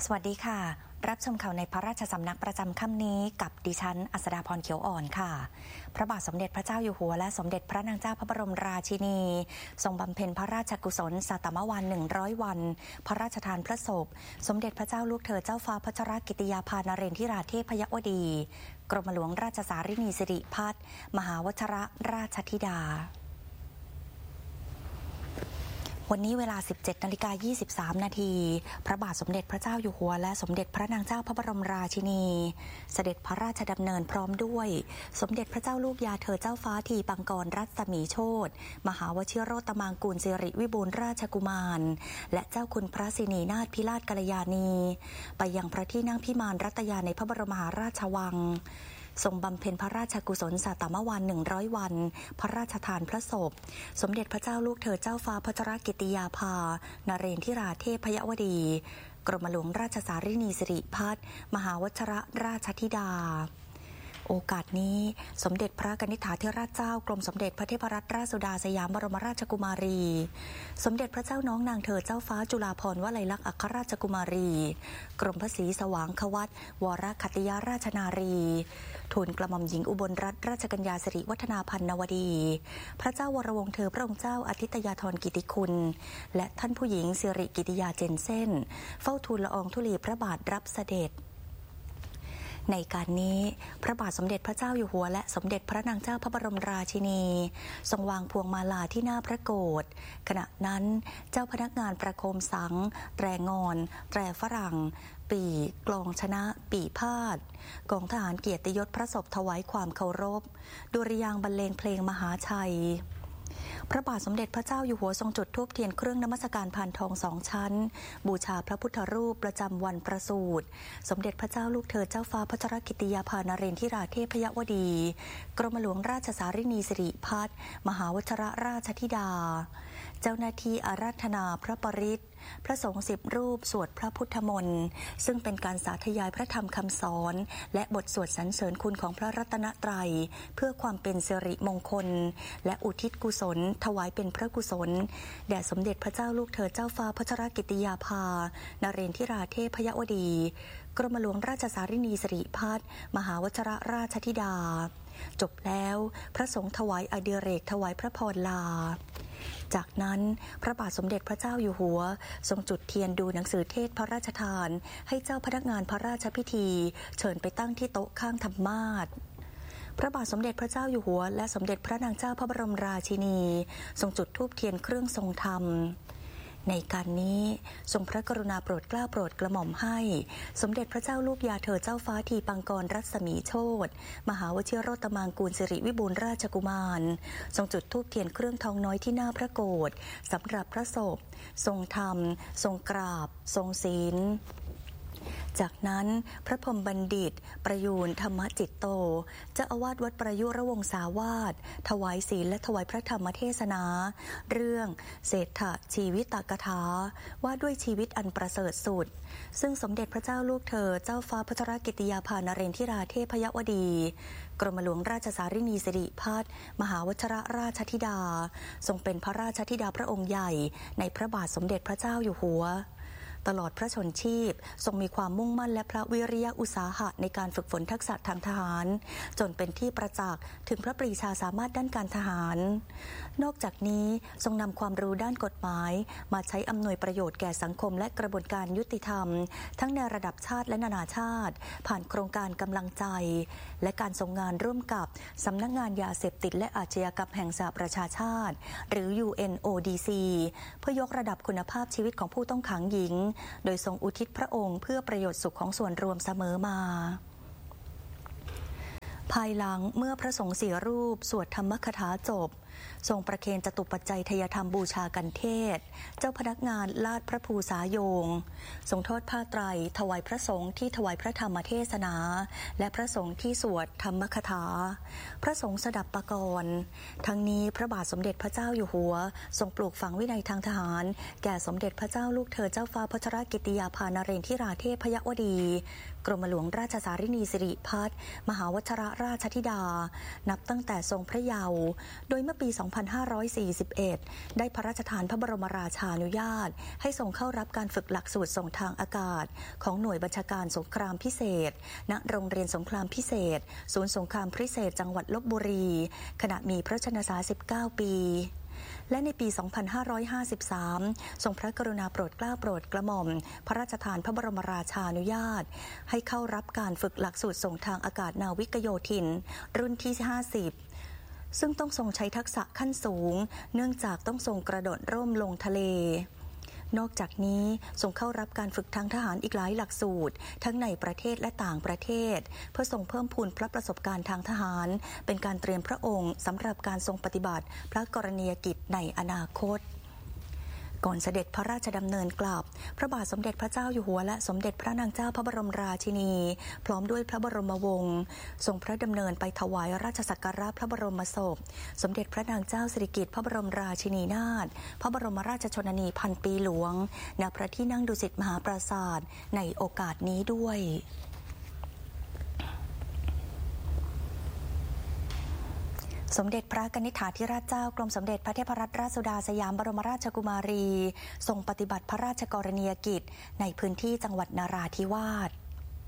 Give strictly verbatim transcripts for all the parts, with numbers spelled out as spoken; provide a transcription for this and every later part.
สวัสดีค่ะรับชมข่าวในพระราชสำนักประจำค่ำนี้กับดิฉันอัสดาพรเขียวอ่อนค่ะพระบาทสมเด็จพระเจ้าอยู่หัวและสมเด็จพระนางเจ้าพระบรมราชินีทรงบำเพ็ญพระราชกุศลสัตมวันหนึ่งร้อยวันพระราชทานพระศพสมเด็จพระเจ้าลูกเธอเจ้าฟ้าพัชรกิติยาภานเรนทิราเทพยวดีกรมหลวงราชสารินีสิริพัฒน์มหาวชรราชธิดาวันนี้เวลา สิบเจ็ดนาฬิกายี่สิบสาม นาทีพระบาทสมเด็จพระเจ้าอยู่หัวและสมเด็จพระนางเจ้าพระบรมราชินีเสด็จพระราชดำเนินพร้อมด้วยสมเด็จพระเจ้าลูกยาเธอเจ้าฟ้าทีปังกรรัศมีโชติมหาวชิโรตมังกูลสิริวิบูลย์ราชกุมารและเจ้าคุณพระสินีนาถพิราชกัลยาณีไปยังพระที่นั่งพิมานรัตยาในพระบรมมหาราชวังทรงบำเพ็ญพระราชกุศลสัตมวันหนึ่งร้อยวันพระราชทานพระศพสมเด็จพระเจ้าลูกเธอเจ้าฟ้าพัชรกิติยาภานเรนทิราเทพยวดีกรมหลวงราชสารินีสิริพัฒน์มหาวชรราชธิดาโอกาสนี้สมเด็จพระกนิษฐาธิราชเจ้ากรมสมเด็จพระเทพรัตนราชสุดาสยามบรมราชกุมารีสมเด็จพระเจ้าน้องนางเธอเจ้าฟ้าจุฬาภรณ์วลัยลักษณ์อัครราชกุมารีกรมพระศรีสว่างควัตรวรคัตติยราชนารีทูลกระหม่อมหญิงอุบลรัตนราชกัญญาสิริวัฒนาพันนวดีพระเจ้าวรวงศ์เธอพระองค์เจ้าอาทิตยาธรกิติคุณและท่านผู้หญิงสิริกิติยาเจนเซ่นเฝ้าทูลละอองธุลีพระบาทรับเสด็จในการนี้พระบาทสมเด็จพระเจ้าอยู่หัวและสมเด็จพระนางเจ้าพระบรมราชินีทรงวางพวงมาลาที่หน้าพระโกฐขณะนั้นเจ้าพนักงานประโคมสังแตรงอนแตรฝรั่งปี่กลองชนะปี่พาดกองทหารเกียรติยศพระศพถวายความเคารพดุริยางค์บรรเลงเพลงมหาชัยพระบาทสมเด็จพระเจ้าอยู่หัวทรงจุดธูปเทียนเครื่องนมัสการพานทองสองชั้นบูชาพระพุทธรูปประจำวันประสูติสมเด็จพระเจ้าลูกเธอเจ้าฟ้าพัชรกิติยาภานเรนทิราเทพยวดีกรมหลวงราชสารินีสิริพัฒน์มหาวชรราชธิดาเจ้าหน้าที่อาราธนาพระปริตรพระสงฆ์สิบรูปสวดพระพุทธมนต์ซึ่งเป็นการสาธยายพระธรรมคำสอนและบทสวดสรรเสริญคุณของพระรัตนตรัยเพื่อความเป็นสิริมงคลและอุทิศกุศลถวายเป็นพระกุศลแด่สมเด็จพระเจ้าลูกเธอเจ้าฟ้าพัชรกิติยาภานเรนทิราเทพยวดีกรมหลวงราชสารินีสิริพัฒน์มหาวชรราชธิดาจบแล้วพระสงฆ์ถวายอดิเรกถวายพระพรลาจากนั้นพระบาทสมเด็จพระเจ้าอยู่หัวทรงจุดเทียนดูหนังสือเทศพระราชทานให้เจ้าพนักงานพระราชพิธีเชิญไปตั้งที่โต๊ะข้างธรรมาสน์พระบาทสมเด็จพระเจ้าอยู่หัวและสมเด็จพระนางเจ้าพระบรมราชินีทรงจุดธูปเทียนเครื่องทรงธรรมในการนี้ทรงพระกรุณาโปรดเกล้าโปรดกระหม่อมให้สมเด็จพระเจ้าลูกยาเธอเจ้าฟ้าทีปังกรรัศมีโชติมหาวชิโรตมังกูลสิริวิบูลย์ราชกุมารทรงจุดธูปเทียนเครื่องทองน้อยที่หน้าพระโกฐสำหรับพระศพทรงธรรมทรงกราบทรงศีลจากนั้นพระพรหมบัณฑิตประยูรธรรมจิตโตเจ้าอาวาสวัดประยุรวงศาวาสถวายศีลและถวายพระธรรมเทศนาเรื่องเศรษฐชีวิตกถาว่าด้วยชีวิตอันประเสริฐสุดซึ่งสมเด็จพระเจ้าลูกเธอเจ้าฟ้าพัชรกิติยาภานเรนทิราเทพยวดีกรมหลวงราชสารินีสิริพัฒน์มหาวชรราชธิดาทรงเป็นพระราชธิดาพระองค์ใหญ่ในพระบาทสมเด็จพระเจ้าอยู่หัวตลอดพระชนชีพทรงมีความมุ่งมั่นและพระวิริยะอุตสาหะในการฝึกฝนทักษะทางทหารจนเป็นที่ประจักษ์ถึงพระปรีชาสามารถด้านการทหารนอกจากนี้ทรงนำความรู้ด้านกฎหมายมาใช้อำนวยประโยชน์แก่สังคมและกระบวนการยุติธรรมทั้งในระดับชาติและนานาชาติผ่านโครงการกำลังใจและการทรงงานร่วมกับสำนักงานยาเสพติดและอาชญากรรมแห่งสหประชาชาติหรือ ยู เอ็น โอ ดี ซี เพื่อยกระดับคุณภาพชีวิตของผู้ต้องขังหญิงโดยทรงอุทิศพระองค์เพื่อประโยชน์สุขของส่วนรวมเสมอมาภายหลังเมื่อพระสงฆ์สี่รูปสวดธรรมคถาจบทรงประเคนจตุปัจจัยทยธรรมบูชากันเทศเจ้าพนักงานลาดพระภูษาโยงทรงทอดผ้าไตรถวายพระสงฆ์ที่ถวายพระธรรมเทศนาและพระสงฆ์ที่สวดธรรมคถาพระสงฆ์สดับปกรณ์ทั้งนี้พระบาทสมเด็จพระเจ้าอยู่หัวทรงปลูกฝังวินัยทางทหารแก่สมเด็จพระเจ้าลูกเธอเจ้าฟ้าพัชรกิติยาภานเรนทิราเทพยวดีกรมหลวงราชสารินีสิริพัฒน์มหาวชิรราชธิดานับตั้งแต่ทรงพระเยาว์โดยเมื่อปี สองพันห้าร้อยสี่สิบเอ็ด ได้พระราชทานพระบรมราชานุญาตให้ทรงเข้ารับการฝึกหลักสูตรส่งทางอากาศของหน่วยบัญชาการสงครามพิเศษณโรงเรียนสงครามพิเศษศูนย์สงครามพิเศษจังหวัดลพบุรีขณะมีพระชนสาสิบเก้าปีและในปี สองพันห้าร้อยห้าสิบสาม ทรงพระกรุณาโปรดเกล้าโปรดกระหม่อมพระราชทานพระบรมราชานุญาตให้เข้ารับการฝึกหลักสูตรส่งทางอากาศนาวิกโยธินรุ่นที่ห้าสิบซึ่งต้องทรงใช้ทักษะขั้นสูงเนื่องจากต้องทรงกระโดดร่มลงทะเลนอกจากนี้ทรงเข้ารับการฝึกทางทหารอีกหลายหลักสูตรทั้งในประเทศและต่างประเทศเพื่อทรงเพิ่มพูนพระประสบการณ์ทางทหารเป็นการเตรียมพระองค์สำหรับการทรงปฏิบัติพระกรณียกิจในอนาคตก่อนเสด็จพระราชดำเนินกลับพระบาทสมเด็จพระเจ้าอยู่หัวและสมเด็จพระนางเจ้าพระบรมราชินีพร้อมด้วยพระบรมวงศ์ทรงพระดำเนินไปถวายราชสักการะพระบรมศพสมเด็จพระนางเจ้าสิริกิติ์พระบรมราชินีนาถพระบรมราชชนนีพันปีหลวงณพระที่นั่งดุสิตมหาปราสาทในโอกาสนี้ด้วยสมเด็จพระกนิษฐาธิราชเจ้ากรมสมเด็จพระเทพรัตนราชสุดาสยามบรมราชกุมารีทรงปฏิบัติพระราชกรณียกิจในพื้นที่จังหวัดนราธิวาส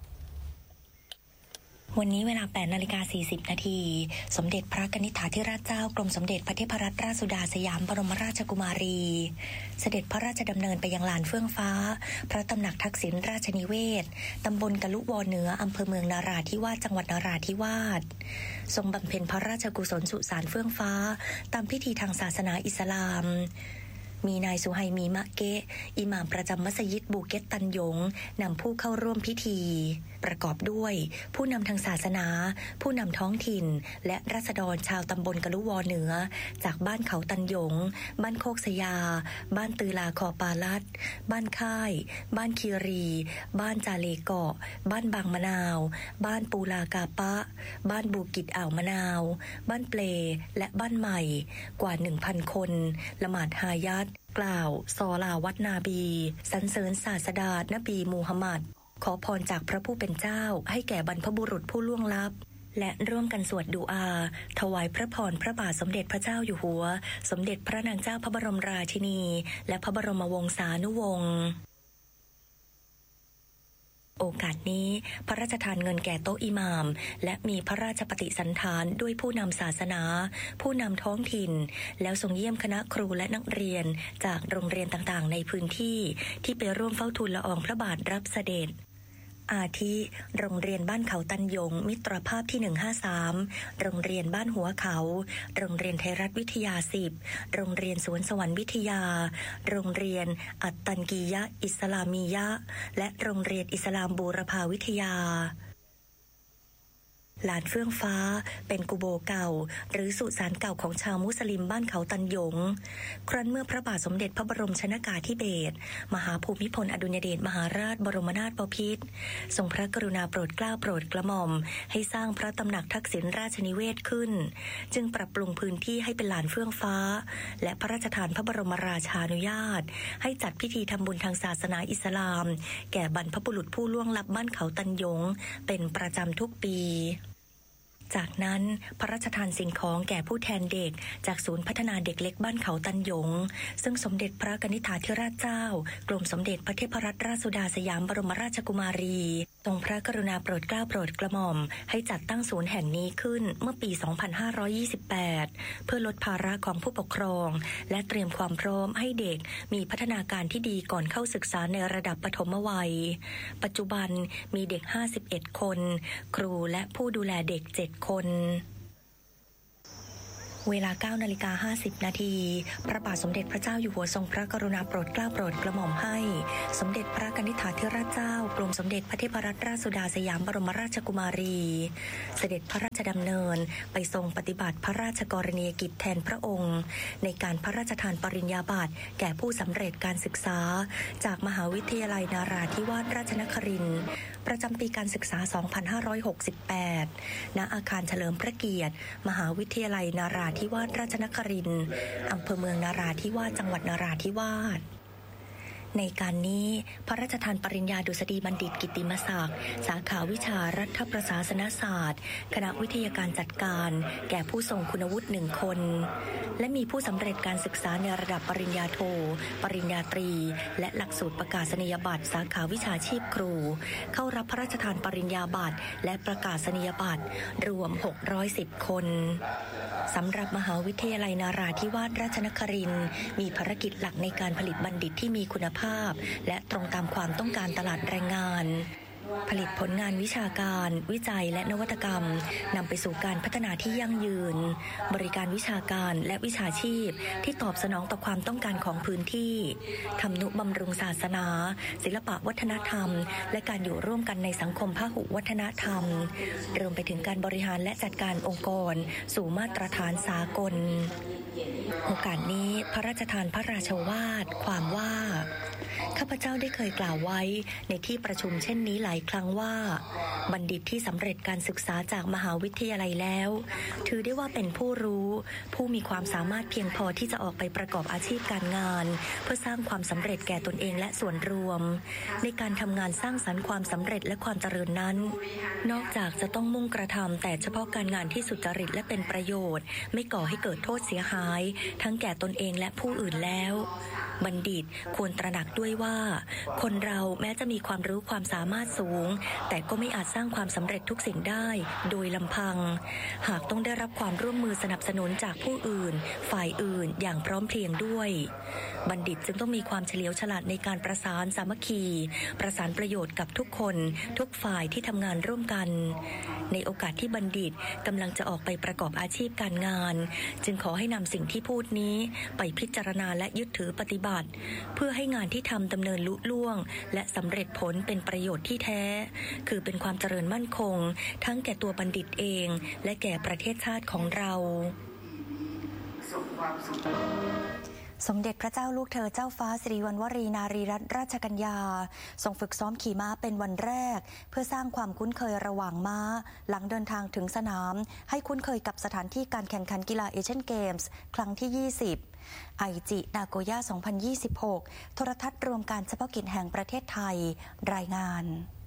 วันนี้เวลา แปดนาฬิกาสี่สิบ นาทีสมเด็จพระกนิษฐาธิราชเจ้ากรมสมเด็จพระเทพรัตนราชสุดาสยามบรมราชกุมารีเสด็จพระราชดำเนินไปยังลานเฟื่องฟ้าพระตำหนักทักษิณราชนิเวศตำบลกะลุวอเหนืออำเภอเมืองนราธิวาสจังหวัดนราธิวาสทรงบำเพ็ญพระราชกุศลสุสานเฟื่องฟ้าตามพิธีทางศาสนาอิสลามมีนายสุไฮมีมะเกะอิหม่ามประจำมัสยิดบูเก็ตตันหยงนำผู้เข้าร่วมพิธีประกอบด้วยผู้นำทางศาสนาผู้นำท้องถิ่นและราษฎรชาวตำบลกะลุวอเหนือจากบ้านเขาตันหยงบ้านโคกสยาบ้านตือลาคอปาลัดบ้านค่ายบ้านคีรีบ้านจาเลเกาะบ้านบางมะนาวบ้านปูลากาปะบ้านบูกิจอ่าวมะนาวบ้านเปลและบ้านใหม่กว่า หนึ่งพัน คนละหมาดฮายัตกล่าวซอลาวัดนาบีสรรเสริญศาสดานบีมูฮัมหมัดขอพรจากพระผู้เป็นเจ้าให้แก่บรรพบุรุษผู้ล่วงลับและร่วมกันสวดดูอาถวายพระพรพระบาทสมเด็จพระเจ้าอยู่หัวสมเด็จพระนางเจ้าพระบรมราชินีและพระบรมวงศานุวงศ์โอกาสนี้พระราชทานเงินแก่โต๊ะอิหม่ามและมีพระราชปฏิสันถานด้วยผู้นำศาสนาผู้นำท้องถิ่นแล้วทรงเยี่ยมคณะครูและนักเรียนจากโรงเรียนต่างๆในพื้นที่ที่ไปร่วมเฝ้าทูลละอองพระบาทรับเสด็จอาทิโรงเรียนบ้านเขาตันหยงมิตรภาพที่หนึ่งห้าสามโรงเรียนบ้านหัวเขาโรงเรียนไทยรัฐวิทยาสิบโรงเรียนสวนสวรรค์วิทยาโรงเรียนอัตตันกียะอิสลามียะและโรงเรียนอิสลามบูรพาวิทยาลานเฟื่องฟ้าเป็นกุโบเก่าหรือสุสานเก่าของชาวมุสลิมบ้านเขาตันหยงครั้นเมื่อพระบาทสมเด็จพระบรมชนกาธิเบศรมหาภูมิพลอดุลยเดชมหาราชบรมนาถบพิตรทรงพระกรุณาโปรดเกล้าโปรดกระหม่อมให้สร้างพระตำหนักทักษิณราชนิเวศขึ้นจึงปรับปรุงพื้นที่ให้เป็นลานเฟื่องฟ้าและพระราชทานพระบรมราชานุญาตให้จัดพิธีทำบุญทางศาสนาอิสลามแก่บรรพบุรุษผู้ล่วงลับบ้านเขาตันหยงเป็นประจำทุกปีจากนั้นพระราชทานสิ่งของแก่ผู้แทนเด็กจากศูนย์พัฒนาเด็กเล็กบ้านเขาตันหยงซึ่งสมเด็จพระกนิษฐาธิราชเจ้ากรมสมเด็จพระเทพรัตนราชสุดาสยามบรมราชกุมารีทรงพระกรุณาโปรดเกล้าโปรดกระหม่อมให้จัดตั้งศูนย์แห่งนี้ขึ้นเมื่อปี สองพันห้าร้อยยี่สิบแปด เพื่อลดภาระของผู้ปกครองและเตรียมความพร้อมให้เด็กมีพัฒนาการที่ดีก่อนเข้าศึกษาในระดับปฐมวัยปัจจุบันมีเด็กห้าสิบเอ็ดคนครูและผู้ดูแลเด็กเจ็ดคนเวลา เก้านาฬิกาห้าสิบ นาทีพระบาทสมเด็จพระเจ้าอยู่หัวทรงพระกรุณาโปรดเกล้าโปรดกระหม่อมให้สมเด็จพระกนิษฐาธิราชเจ้ากรมสมเด็จพระเทพรัตนราชสุดาสยามบรมราชกุมารีเสด็จพระราชดำเนินไปทรงปฏิบัติพระราชกรณียกิจแทนพระองค์ในการพระราชทานปริญญาบัตรแก่ผู้สำเร็จการศึกษาจากมหาวิทยาลัยนาราธิวาสราชนครินทร์ประจำปีการศึกษา สองพันห้าร้อยหกสิบแปด ณ อาคารเฉลิมพระเกียรติมหาวิทยาลัยนาราธิวาสราชนครินทร์อำเภอเมืองนาราธิวาสจังหวัดนราธิวาสในการนี้พระราชทานปริญญาดุษฎีบัณฑิตกิตติมศักดิ์สาขาวิชารัฐประศาสนศาสตร์คณะวิทยาการจัดการแก่ผู้ทรงคุณวุฒิหนึ่งคนและมีผู้สำเร็จการศึกษาในระดับปริญญาโทปริญญาตรีและหลักสูตรประกาศนียบัตรสาขาวิชาชีพครูเข้ารับพระราชทานปริญญาบัตรและประกาศนียบัตรรวมหกร้อยสิบคนสำหรับมหาวิทยาลัยนาราธิวาสราชนครินทร์มีภารกิจหลักในการผลิตบัณฑิตที่มีคุณภาพและตรงตามความต้องการตลาดแรงงานผลิตผลงานวิชาการวิจัยและนวัตกรรมนำไปสู่การพัฒนาที่ยั่งยืนบริการวิชาการและวิชาชีพที่ตอบสนองต่อความต้องการของพื้นที่ทำนุบำรุงศาสนาศิลปะวัฒนธรรมและการอยู่ร่วมกันในสังคมพหุวัฒนธรรมรวมไปถึงการบริหารและจัดการองค์กรสู่มาตรฐานสากลโอกาสนี้พระราชทานพระราชวาทความว่าข้าพเจ้าได้เคยกล่าวไว้ในที่ประชุมเช่นนี้หลายครั้งว่าบัณฑิตที่สำเร็จการศึกษาจากมหาวิทยาลัยแล้วถือได้ว่าเป็นผู้รู้ผู้มีความสามารถเพียงพอที่จะออกไปประกอบอาชีพการงานเพื่อสร้างความสำเร็จแก่ตนเองและส่วนรวมในการทำงานสร้างสรรค์ความสำเร็จและความเจริญนั้นนอกจากจะต้องมุ่งกระทำแต่เฉพาะการงานที่สุจริตและเป็นประโยชน์ไม่ก่อให้เกิดโทษเสียหายทั้งแก่ตนเองและผู้อื่นแล้วบัณฑิตควรตระหนักด้วยว่าคนเราแม้จะมีความรู้ความสามารถสูงแต่ก็ไม่อาจสร้างความสำเร็จทุกสิ่งได้โดยลำพังหากต้องได้รับความร่วมมือสนับสนุนจากผู้อื่นฝ่ายอื่นอย่างพร้อมเพรียงด้วยบัณฑิตจึงต้องมีความเฉลียวฉลาดในการประสานสามัคคีประสานประโยชน์กับทุกคนทุกฝ่ายที่ทำงานร่วมกันในโอกาสที่บัณฑิตกำลังจะออกไปประกอบอาชีพการงานจึงขอให้นำสิ่งที่พูดนี้ไปพิจารณาและยึดถือปฏิบัติเพื่อให้งานที่ทำดำเนินลุล่วงและสำเร็จผลเป็นประโยชน์ที่แท้คือเป็นความเจริญมั่นคงทั้งแก่ตัวบัณฑิตเองและแก่ประเทศชาติของเราสมเด็จพระเจ้าลูกเธอเจ้าฟ้าสิริวัณวรีนารีรัตนราชกัญญาทรงฝึกซ้อมขี่ม้าเป็นวันแรกเพื่อสร้างความคุ้นเคยระหว่างม้าหลังเดินทางถึงสนามให้คุ้นเคยกับสถานที่การแข่งขันกีฬาเอเชียนเกมส์ครั้งที่ยี่สิบไอจินาโกย่าสองพันยี่สิบหกโทรทัศน์รวมการเฉพาะกิจแห่งประเทศไทยรายงาน